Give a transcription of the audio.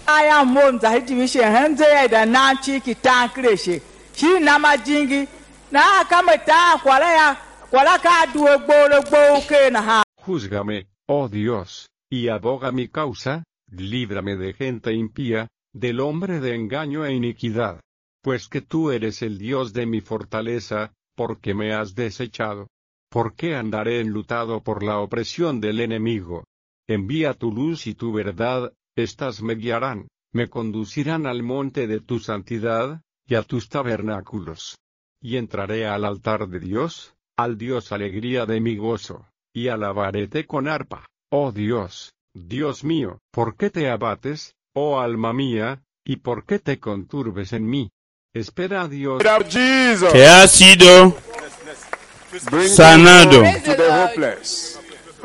aya mom za division hanze ya da na chiki ta kreshe shi na majingi na kama ta kwala ka duo gboro ke na ha. Júzgame, oh Dios, y aboga mi causa, líbrame de gente impía, del hombre de engaño e iniquidad. Pues que tú eres el Dios de mi fortaleza, porque me has desechado. ¿Por qué andaré enlutado por la opresión del enemigo? Envía tu luz y tu verdad, estas me guiarán, me conducirán al monte de tu santidad, y a tus tabernáculos. Y entraré al altar de Dios, al Dios alegría de mi gozo, y alabaréte con arpa, oh Dios, Dios mío. ¿Por qué te abates, oh alma mía, y por qué te conturbes en mí? Espera a Dios, que ha sido sanado. To the hopeless.